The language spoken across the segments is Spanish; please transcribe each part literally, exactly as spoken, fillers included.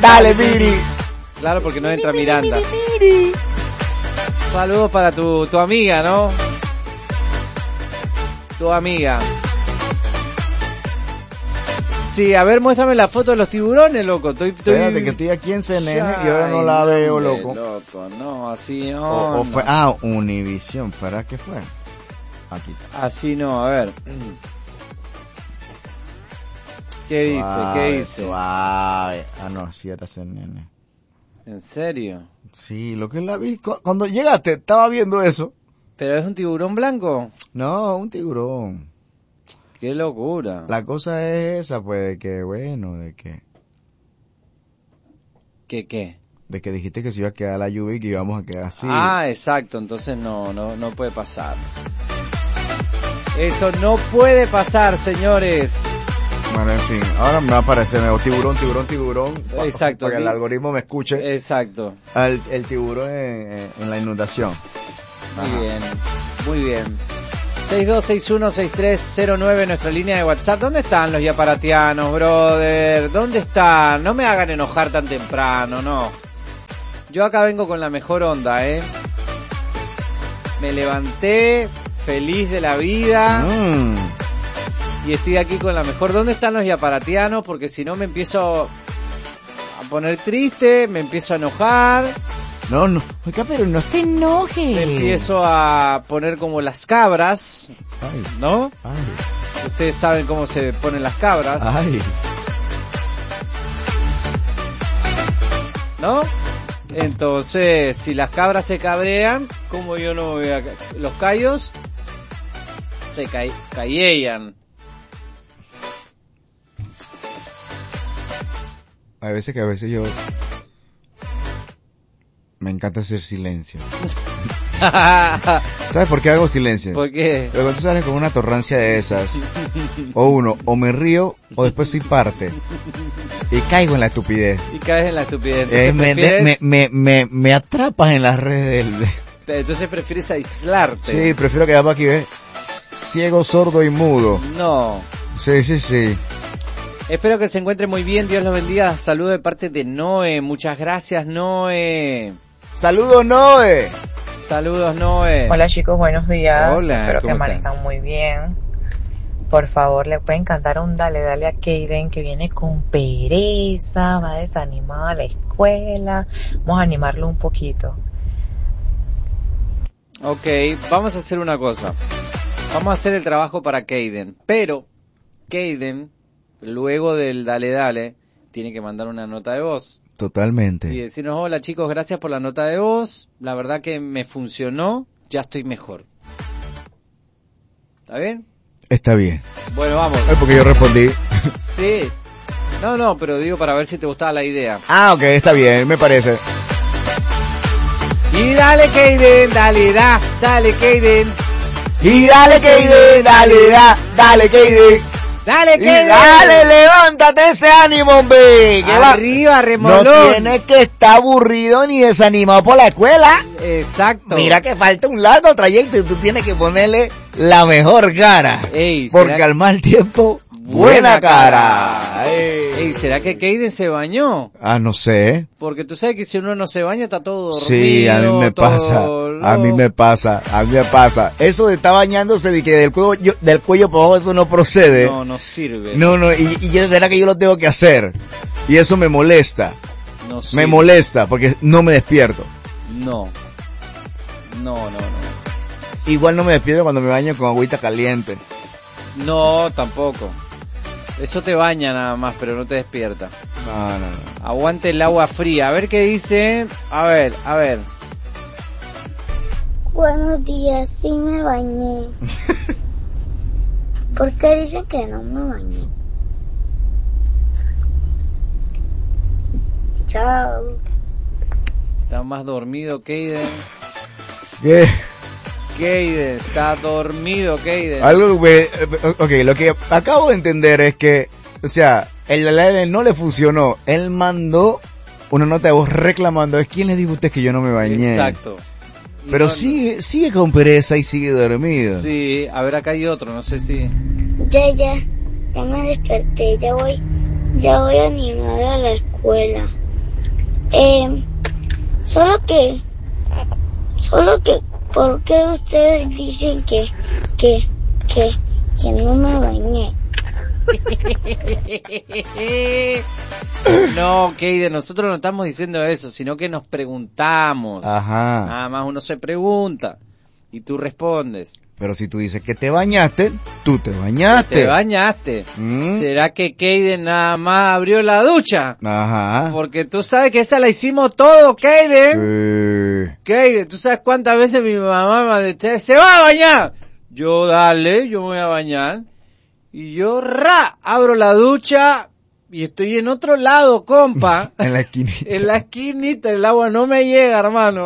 Dale, Miri. Claro, porque no entra Miranda. Saludos para tu, tu amiga, ¿no? Tu amiga. Sí, a ver, muéstrame la foto de los tiburones, loco. Estoy, estoy... Espérate, que estoy aquí en C N N y ahora no la veo, loco. loco. No, así no. O, o no. fue, ah, Univisión, ¿para qué fue? Aquí está. Así no, a ver. ¿Qué dice? Suave, ¿Qué dice? Suave. Ah, no, sí era C N N. ¿En serio? Sí, lo que la vi. Cuando llegaste, estaba viendo eso. ¿Pero es un tiburón blanco? No, un tiburón. ¡Qué locura! La cosa es esa, pues, de que, bueno, de que... ¿Qué qué? De que dijiste que se iba a quedar la lluvia y que íbamos a quedar así. Ah, exacto, entonces no, no, no puede pasar. Eso no puede pasar, señores. Bueno, en fin, ahora me va a aparecer nuevo tiburón, tiburón, tiburón. Exacto. Para que el algoritmo me escuche. Exacto. El, el tiburón en, en la inundación. Muy Ajá. bien, muy bien. seis dos seis uno seis tres cero nueve, nuestra línea de WhatsApp. ¿Dónde están los yaparatianos, brother? ¿Dónde están? No me hagan enojar tan temprano, no. Yo acá vengo con la mejor onda, ¿eh? Me levanté feliz de la vida. Mm. Y estoy aquí con la mejor. ¿Dónde están los yaparatianos? Porque si no me empiezo a poner triste, me empiezo a enojar. No, no, oiga, pero no se enoje. Me empiezo a poner como las cabras, Ay, ¿no? ay, Ustedes saben cómo se ponen las cabras, ay. ¿no? Entonces, si las cabras se cabrean, como yo no voy a... Los callos se ca... caellan. A veces que a veces yo... Me encanta hacer silencio. ¿Sabes por qué hago silencio? ¿Por qué? Pero cuando tú sales con una torrancia de esas, o uno, o me río, o después soy parte. Y caigo en la estupidez. Y caes en la estupidez. Eh, Entonces, me, prefieres... me, me, me, me atrapas en las redes del... Entonces prefieres aislarte. Sí, prefiero quedarme aquí, ¿ves? Ciego, sordo y mudo. No. Sí, sí, sí. Espero que se encuentre muy bien. Dios los bendiga. Saludo de parte de Noé. Muchas gracias, Noé. Saludos, Noé. Saludos, Noé. Hola chicos, buenos días. Hola, espero que ¿cómo amanezcan estás? muy bien. Por favor, le pueden cantar un dale, dale a Kaden, que viene con pereza, va desanimado a la escuela. Vamos a animarlo un poquito. Ok, vamos a hacer una cosa. Vamos a hacer el trabajo para Kaden. Pero Kaden, luego del dale, dale, tiene que mandar una nota de voz. Totalmente. Y decirnos, hola chicos, gracias por la nota de voz. La verdad que me funcionó, ya estoy mejor. ¿Está bien? Está bien. Bueno, vamos. Es porque yo respondí. Sí. No, no, pero digo para ver si te gustaba la idea. Ah, ok, está bien, me parece. Y dale, Kaden, dale, da, dale, Kaden. Y dale, Kaden, dale, da, dale, Kaden. Dale, Y Kaden. dale, levántate ese ánimo, hombre. Que va- Arriba, No remolón. tienes que estar aburrido ni desanimado por la escuela. Exacto. Mira que falta un largo trayecto y tú tienes que ponerle la mejor cara. Ey, Porque ¿será- al mal tiempo, Buena buena cara. cara. Ey. Ey, ¿será que Kaden se bañó? Ah, no sé. Porque tú sabes que si uno no se baña está todo dormido. Sí, a mí me todo pasa. A mí loco. me pasa. A mí me pasa. Eso de estar bañándose de que del cuello, del cuello para abajo eso no procede. No, no sirve. No, no, y, y yo de verdad que yo lo tengo que hacer. Y eso me molesta. No Me sirve. molesta porque no me despierto. No. No, no, no. Igual no me despierto cuando me baño con agüita caliente. No, tampoco. Eso te baña nada más, pero no te despierta. No, no, no. Aguante el agua fría. A ver qué dice. A ver, a ver. Buenos días, sí me bañé. ¿Por qué dicen que no me bañé? Chao. Está más dormido, Kaden. ¿Qué? Kaden, está dormido, Kaden. Algo que, ok, lo que acabo de entender es que, o sea, el de la L no le funcionó. Él mandó una nota de voz reclamando, ¿es quién le dijo a usted que yo no me bañé? Exacto. Y Pero no- sigue, sigue con pereza y sigue dormido. Sí, a ver, acá hay otro, no sé si... Ya, ya, ya me desperté, ya voy, ya voy animada a la escuela. Eh, solo que, solo que, ¿por qué ustedes dicen que, que, que, que no me bañé? No, Keide, nosotros no estamos diciendo eso, sino que nos preguntamos. Ajá. Nada más uno se pregunta y tú respondes. Pero si tú dices que te bañaste, tú te bañaste. Te bañaste. ¿Mm? ¿Será que Keide nada más abrió la ducha? Ajá. Porque tú sabes que esa la hicimos todo, Keide. Sí. Keide, ¿tú sabes cuántas veces mi mamá me ha dicho, se va a bañar? Yo, dale, yo me voy a bañar. Y yo, ra, abro la ducha y estoy en otro lado, compa. En la esquinita. En la esquinita, el agua no me llega, hermano.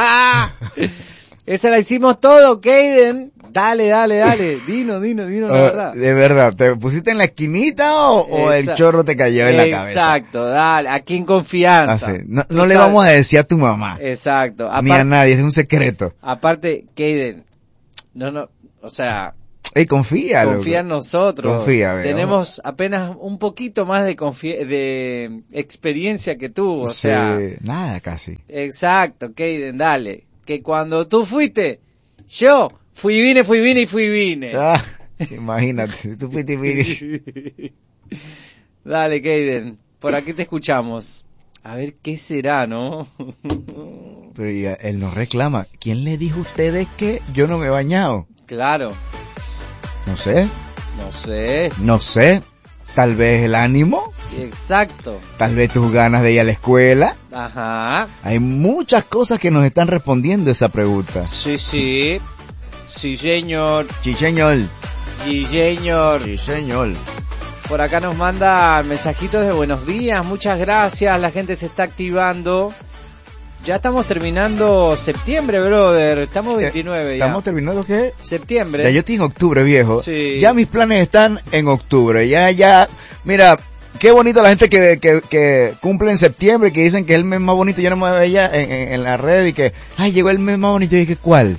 Esa la hicimos todo, Keiden. Dale, dale, dale. Dino, dino, dino, la Uh, verdad. de verdad, ¿te pusiste en la esquinita o, o el Esa- chorro te cayó en la cabeza? Exacto, dale. Aquí en confianza. Ah, sí. No, Tú no le sabes. vamos a decir a tu mamá, Exacto. ni a Aparte, nadie, es un secreto. aparte, Keiden. No, no, o sea, Ey, confía, loco. confía en nosotros. Confía, veo. Tenemos apenas un poquito más de confi- de experiencia que tú, o Sí, sea. nada casi. Exacto, Keiden, dale. Que cuando tú fuiste, yo fui, vine, fui, vine y fui, vine. Ah, imagínate, tú fuiste y viniste. Dale, Keiden, por aquí te escuchamos. A ver qué será, ¿no? Pero ya, él nos reclama. ¿Quién le dijo a ustedes que yo no me he bañado? Claro, No sé, no sé. no sé. Tal vez el ánimo, Exacto. tal vez tus ganas de ir a la escuela. Ajá. Hay muchas cosas que nos están respondiendo esa pregunta. Sí, sí. Sí, señor. Sí, señor. Sí, señor. Sí, señor. Por acá nos manda mensajitos de buenos días, muchas gracias, la gente se está activando. Ya estamos terminando septiembre, brother, estamos veintinueve ya. ¿Estamos terminando qué? Septiembre. Ya yo estoy en octubre, viejo. Sí. Ya mis planes están en octubre. Ya, ya. Mira, qué bonito la gente que, que, que cumple en septiembre, que dicen que es el mes más bonito. Yo no me veía en, en, en la red y que, ay, llegó el mes más bonito. Y dije, ¿cuál?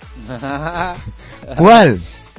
¿Cuál?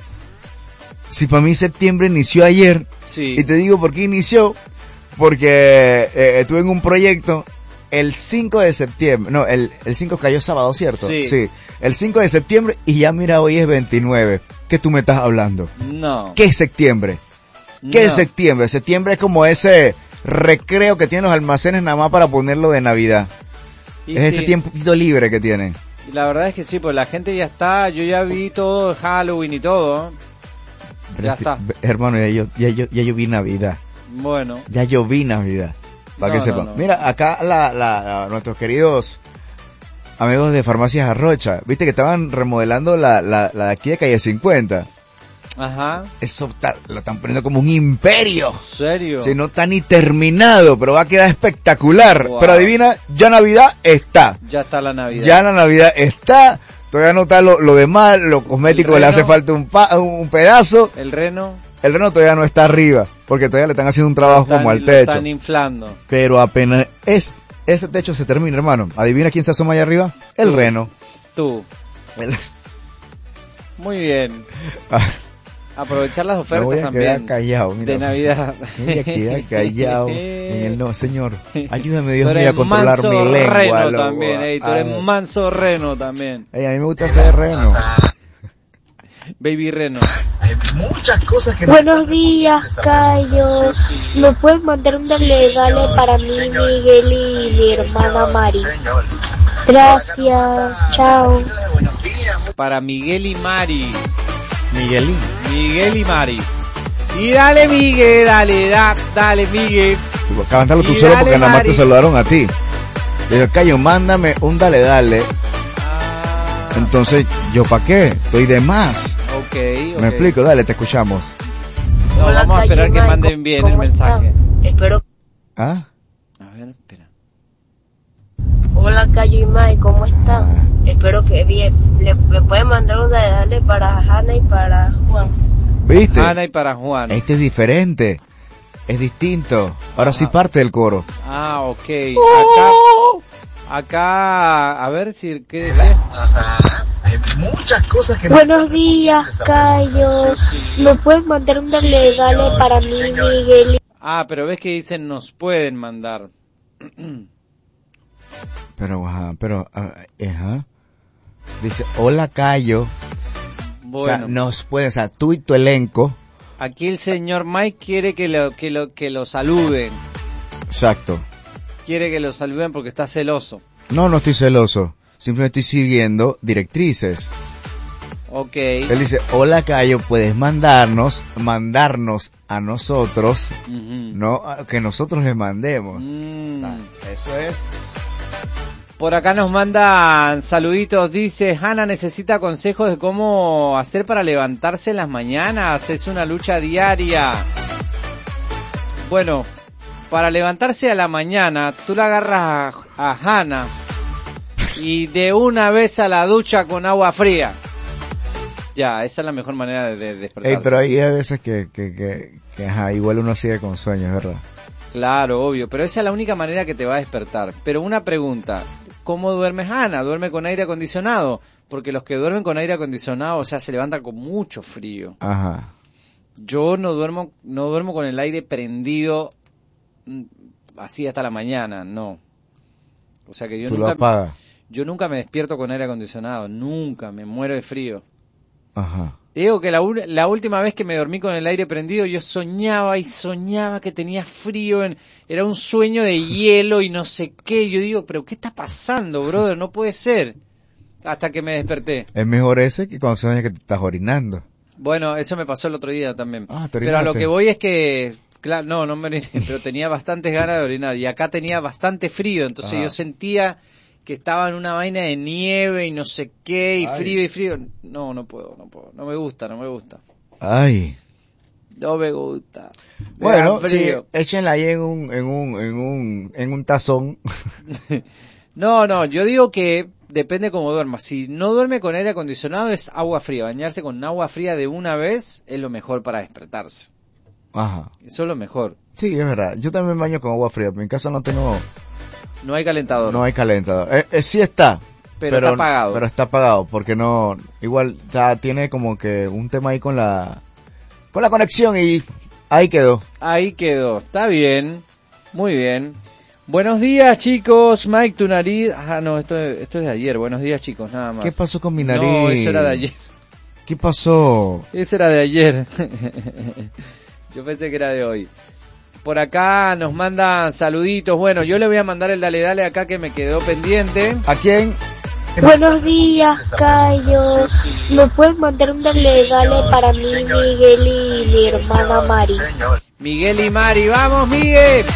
Si para mí septiembre inició ayer. Sí. Y te digo por qué inició. Porque eh, estuve en un proyecto el cinco de septiembre. No, el, el cinco cayó sábado, ¿cierto? Sí. Sí. El cinco de septiembre y ya mira, hoy es veintinueve. ¿Qué tú me estás hablando? No. ¿Qué es septiembre? ¿Qué no. es septiembre? Septiembre es como ese recreo que tienen los almacenes nada más para ponerlo de Navidad. Y es sí, ese tiempito libre que tienen. la verdad es que sí, pues la gente ya está, yo ya vi todo Halloween y todo. Ya está. Hermano, ya yo, ya yo, ya yo vi Navidad. Bueno. Ya yo vi Navidad. Para No, que no, sepan. no. Mira, acá la, la, la- nuestros queridos amigos de Farmacias Arrocha, viste que estaban remodelando la, la, la de aquí de calle cincuenta. Ajá. Eso está- lo están poniendo como un imperio. ¿En serio? Si no está ni terminado, pero va a quedar espectacular. Wow. Pero adivina, ya Navidad está. Ya está la Navidad. Ya la Navidad está. Todavía no está lo, lo demás, lo cosmético El le hace reno. falta un, pa- un pedazo. El reno. El reno todavía no está arriba, porque todavía le están haciendo un trabajo Están- como al lo techo. están inflando. Pero apenas es, ese techo se termina, hermano. ¿Adivina quién se asoma allá arriba? El Tú. reno. Tú. El- Muy bien. Ah, Aprovechar las me ofertas voy a también. quedar callado, mira. De Navidad. Me voy a quedar callado en el no, señor. Ayúdame, Tú Dios mío, eres a controlar manso mi lengua. reno loco. también, ey, tú eres Ay. manso reno también. Ey, a mí me gusta ser reno. Baby reno. Buenos días, Cayo. ¿Me puedes mandar un dale dale para mí, Miguel y mi hermana Mari? Gracias, chao. Para Miguel y Mari. Miguelín. Miguel y Mari. Y dale, Miguel, dale, da, dale, Miguel. Cántalo tú Y solo dale, porque nada más Mari. te saludaron a ti. Yo digo, Cayo, mándame un dale dale. Ah, Entonces, ¿yo para qué? Estoy de más. ok, ok. Me explico, dale, te escuchamos. No, vamos a esperar que manden bien el mensaje. Espero. ¿Ah? A ver, espera. Hola, Cayo y Mai, ¿cómo están? Espero que bien. ¿Le, ¿Me pueden mandar un dale dale para Hanna y para Juan? ¿Viste? Ana y para Juan. Este es diferente. Es distinto. Ahora sí Ajá. parte del coro. Ah, ok. Acá, acá, a ver si, ¿qué decía? Buenos días, Cayo. ¿Me puedes mandar un dale dale para mí, Miguel? Ah, pero ves que dicen nos pueden mandar. Pero, ajá, pero, ajá. Dice, hola Cayo. Bueno. O sea, nos puede, o sea, tú y tu elenco. Aquí el señor Mike quiere que lo, que lo, que lo saluden. Exacto. Quiere que lo saluden porque está celoso. No, no estoy celoso. Simplemente estoy siguiendo directrices. Ok. Él dice, hola Cayo, puedes mandarnos, mandarnos a nosotros, Uh-huh. no que nosotros le mandemos. Mm. Ah, eso es. Por acá nos mandan saluditos, dice, Hanna necesita consejos de cómo hacer para levantarse en las mañanas, es una lucha diaria. Bueno, para levantarse a la mañana, tú la agarras a, a Hanna y de una vez a la ducha con agua fría. Ya, esa es la mejor manera de, de despertarse. Ey, pero hay a veces que, que, que, que ajá, igual uno sigue con sueños, ¿verdad? Claro, obvio, pero esa es la única manera que te va a despertar. Pero una pregunta, ¿cómo duermes, Ana? ¿Duerme con aire acondicionado? Porque los que duermen con aire acondicionado, o sea, se levantan con mucho frío. Ajá. Yo no duermo, no duermo con el aire prendido así hasta la mañana, no. O sea que yo ¿Tú nunca, lo apagas? yo nunca me despierto con aire acondicionado, nunca, me muero de frío. Ajá. Digo que la, la última vez que me dormí con el aire prendido, yo soñaba y soñaba que tenía frío, en, era un sueño de hielo y no sé qué. Yo digo, pero ¿qué está pasando, brother? No puede ser. Hasta que me desperté. Es mejor ese que cuando sueñas que te estás orinando. Bueno, eso me pasó el otro día también. Ah, ¿te pero a lo orinaste? que voy es que, claro, no, no me oriné, pero tenía bastantes ganas de orinar. Y acá tenía bastante frío, entonces Ajá. yo sentía que estaba en una vaina de nieve y no sé qué, y Ay. frío y frío. No, no puedo, no puedo. No me gusta, no me gusta. Ay. No me gusta. Me Bueno, da sí, frío. échenla ahí en un, en un, en un, en un tazón. No, no, yo digo que depende cómo duermas. Si no duerme con aire acondicionado es agua fría. Bañarse con agua fría de una vez es lo mejor para despertarse. Ajá. Eso es lo mejor. Sí, es verdad. Yo también baño con agua fría. En mi casa no tengo, No hay calentador. no hay calentador. Eh, eh, sí está. Pero está apagado. Pero está apagado porque no, igual, o sea, tiene como que un tema ahí con la, con la conexión y ahí quedó. Ahí quedó. Está bien. Muy bien. Buenos días, chicos. Mike, tu nariz. Ah, no, esto, esto es de ayer. Buenos días, chicos, nada más. ¿Qué pasó con mi nariz? No, eso era de ayer. ¿Qué pasó? Eso era de ayer. Yo pensé que era de hoy. Por acá nos mandan saluditos. Bueno, yo le voy a mandar el dale dale acá que me quedó pendiente. ¿A quién? Buenos días, Cayo. ¿Me puedes mandar un dale dale para mí, Miguel y mi hermana Mari? Miguel y Mari, vamos Miguel.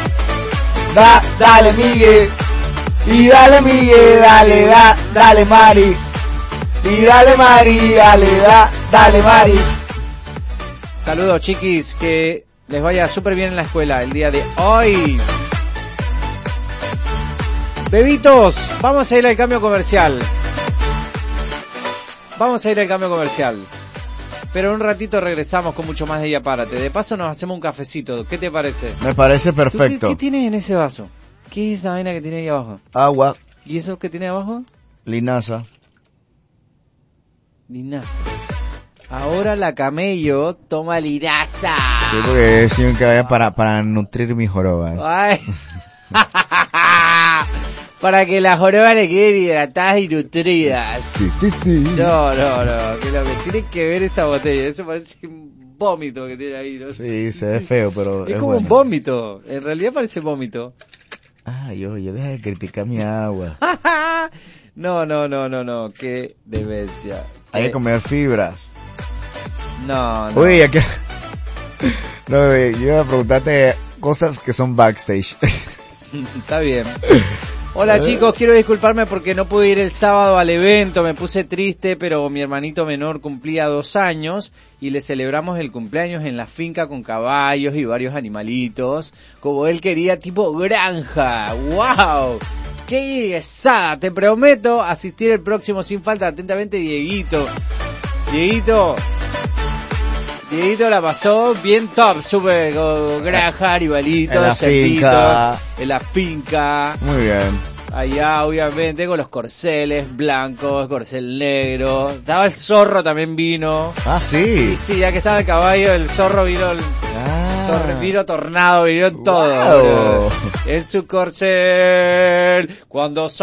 Da, dale Miguel. Y dale Miguel, dale, da, dale Mari. Y dale Mari, dale, da, dale Mari. Saludos, chiquis, que les vaya súper bien en la escuela el día de hoy. Bebitos, vamos a ir al cambio comercial. Vamos a ir al cambio comercial. Pero en un ratito regresamos con mucho más de ella, párate. De paso nos hacemos un cafecito. ¿Qué te parece? Me parece ¿Tú perfecto. ¿Qué, qué tienes en ese vaso? ¿Qué es esa vaina que tiene ahí abajo? Agua, ¿Y eso que tiene abajo? linaza. Linaza. Ahora la camello toma linaza. Sí, porque es un que vaya para, para nutrir mis jorobas. Ay. Para que las jorobas le queden hidratadas y nutridas. Sí, sí, sí. No, no, no. Que lo que tiene que ver esa botella. Eso parece un vómito que tiene ahí. ¿No? Sí, se ve feo, pero Es, es como bueno. un vómito. En realidad parece vómito. Ay, oye, deja de criticar mi agua. No, no, no, no, no. Qué demencia. Hay Eh, que comer fibras. No, no. Uy, aquí... No, oye, yo iba a preguntarte cosas que son backstage. Está bien. Hola chicos, quiero disculparme porque no pude ir el sábado al evento, me puse triste, pero mi hermanito menor cumplía dos años y le celebramos el cumpleaños en la finca con caballos y varios animalitos, como él quería, tipo granja. ¡Wow! ¡Qué guesada! Te prometo asistir el próximo sin falta. Atentamente, Dieguito. Dieguito... Dieguito la pasó bien top, súper con granja, animalitos, En la cerditos, finca. en la finca. Muy bien. Allá, obviamente, con los corceles blancos, corcel negro. Estaba el zorro, también vino. Ah, Y sí. sí, ya que estaba el caballo, el zorro vino. el- Ah, Tor- vino tornado, vino todo. Wow. En su corcel, cuando